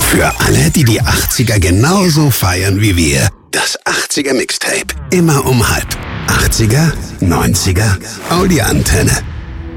Für alle, die die 80er genauso feiern wie wir. Das 80er Mixtape. Immer um halb. 80er, 90er, Audi Antenne.